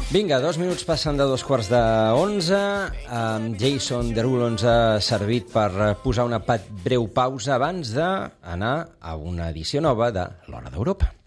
Vinga, 2 minuts passen de 11:15. Jason Derulo ens ha servit per posar una breu pausa abans d'anar a una edició nova de l'Hora d'Europa.